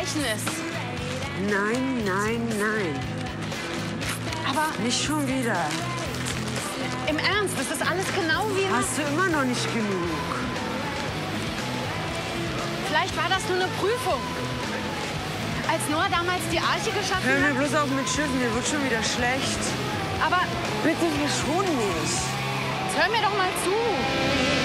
vergleichen ist. Nein, nein, nein. Aber Nicht schon wieder. im Ernst, das ist alles genau wie... Hast du immer noch nicht genug? Vielleicht war das nur eine Prüfung. Als Noah damals die Arche geschaffen Hör mir hat. bloß auf mit Schiffen, mir wird schon wieder schlecht. Aber Bitte verschwunden nicht. jetzt hör mir doch mal zu.